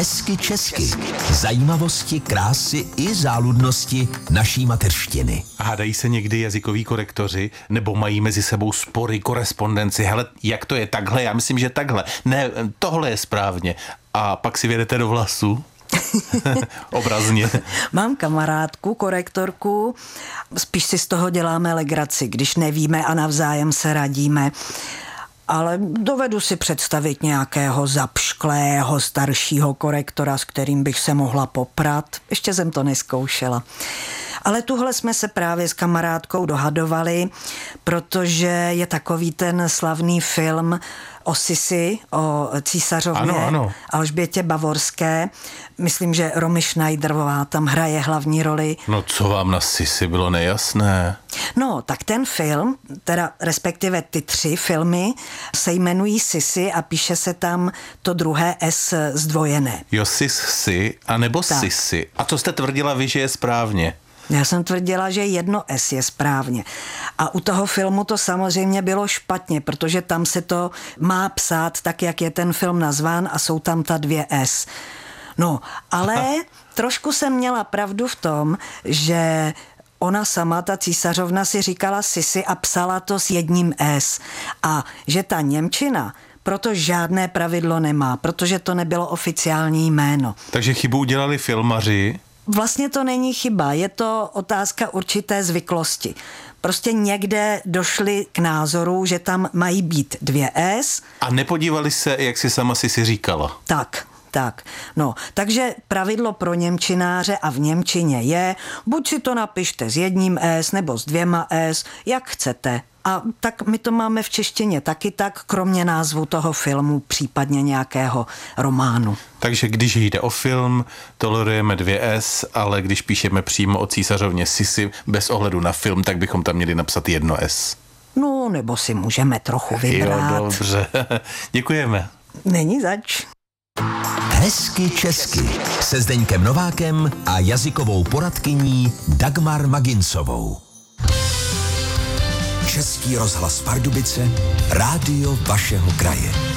Hezky česky. Zajímavosti, krásy i záludnosti naší mateřštiny. Hádají se někdy jazykoví korektoři, nebo mají mezi sebou spory, korespondenci? Hele, jak to je takhle? Já myslím, že takhle. Ne, tohle je správně. A pak si vědete do vlasu? Obrazně. Mám kamarádku, korektorku, spíš si z toho děláme legraci, když nevíme a navzájem se radíme. Ale dovedu si představit nějakého zapšklého staršího korektora, s kterým bych se mohla poprat. Ještě jsem to nezkoušela. Ale tuhle jsme se právě s kamarádkou dohadovali, protože je takový ten slavný film o Sisi, o císařovně ano. Alžbětě Bavorské. Myslím, že Romy Schneiderová tam hraje hlavní roli. No co vám na Sisi bylo nejasné? No, tak ten film, teda respektive ty 3 filmy, se jmenují Sisi a píše se tam to druhé S zdvojené. Jo, Sisi, anebo tak. Sisi. A co jste tvrdila vy, že je správně? Já jsem tvrdila, že jedno S je správně. A u toho filmu to samozřejmě bylo špatně, protože tam se to má psát tak, jak je ten film nazván a jsou tam ta 2 S. No, ale trošku jsem měla pravdu v tom, že ona sama, ta císařovna, si říkala Sisi a psala to s jedním S. A že ta němčina proto žádné pravidlo nemá, protože to nebylo oficiální jméno. Takže chybu udělali filmaři? Vlastně to není chyba, je to otázka určité zvyklosti. Prostě někde došli k názoru, že tam mají být 2 S. A nepodívali se, jak si sama si říkala. Tak. No, takže pravidlo pro němčináře a v němčině je, buď si to napište s jedním S nebo s 2 S, jak chcete. A tak my to máme v češtině taky tak, kromě názvu toho filmu, případně nějakého románu. Takže když jde o film, tolerujeme 2 S, ale když píšeme přímo o císařovně Sisi bez ohledu na film, tak bychom tam měli napsat 1 S. No, nebo si můžeme trochu vybrat. Jo, dobře. Děkujeme. Není zač. Hezky česky se Zdeňkem Novákem a jazykovou poradkyní Dagmar Magincovou. Český rozhlas Pardubice, rádio vašeho kraje.